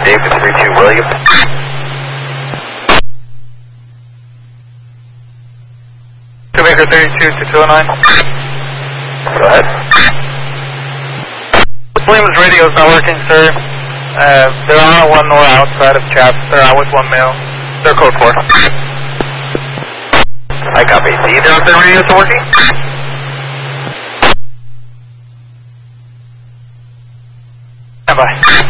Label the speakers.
Speaker 1: David 32 William.
Speaker 2: Quebec 32 to 209.
Speaker 1: Go ahead.
Speaker 2: Williams radio is not working, sir. They're on a 1 north outside of Chaps. They're out with 1 male. They're code 4.
Speaker 1: I copy. Do you know if their radios are working?
Speaker 2: Stand by.